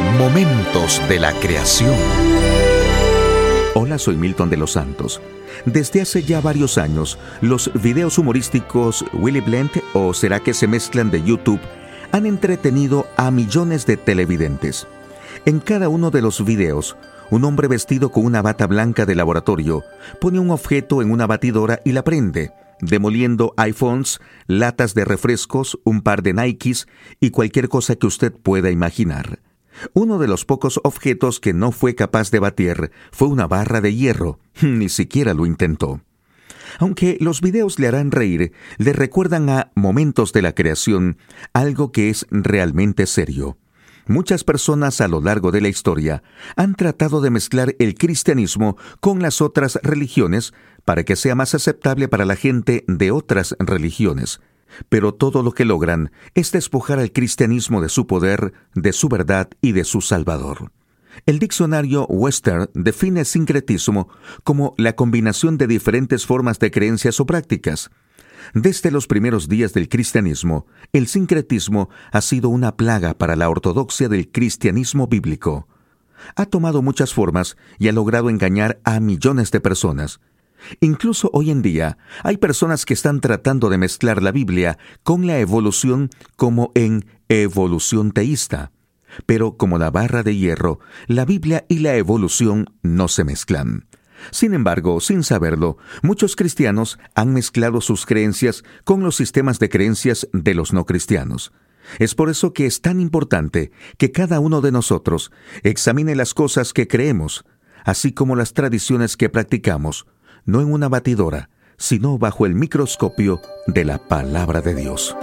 Momentos de la creación. Hola, soy Milton de los Santos. Desde hace ya varios años, los videos humorísticos Willy Blend o ¿Será que se mezclan de YouTube han entretenido a millones de televidentes. En cada uno de los videos, un hombre vestido con una bata blanca de laboratorio pone un objeto en una batidora y la prende, demoliendo iPhones, latas de refrescos, un par de Nikes y cualquier cosa que usted pueda imaginar. Uno de los pocos objetos que no fue capaz de batir fue una barra de hierro. Ni siquiera lo intentó. Aunque los videos le harán reír, le recuerdan a Momentos de la Creación algo que es realmente serio. Muchas personas a lo largo de la historia han tratado de mezclar el cristianismo con las otras religiones para que sea más aceptable para la gente de otras religiones. Pero todo lo que logran es despojar al cristianismo de su poder, de su verdad y de su Salvador. El diccionario Webster define sincretismo como la combinación de diferentes formas de creencias o prácticas. Desde los primeros días del cristianismo, el sincretismo ha sido una plaga para la ortodoxia del cristianismo bíblico. Ha tomado muchas formas y ha logrado engañar a millones de personas. Incluso hoy en día, hay personas que están tratando de mezclar la Biblia con la evolución como en evolución teísta. Pero como la barra de hierro, la Biblia y la evolución no se mezclan. Sin embargo, sin saberlo, muchos cristianos han mezclado sus creencias con los sistemas de creencias de los no cristianos. Es por eso que es tan importante que cada uno de nosotros examine las cosas que creemos, así como las tradiciones que practicamos, no en una batidora, sino bajo el microscopio de la Palabra de Dios.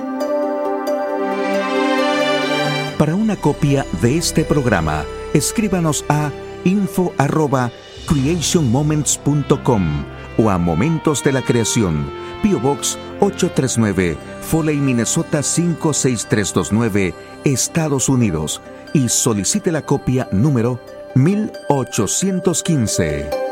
Para una copia de este programa, escríbanos a info@creationmoments.com o a Momentos de la Creación, P.O. Box 839, Foley, Minnesota 56329, Estados Unidos, y solicite la copia número 1815.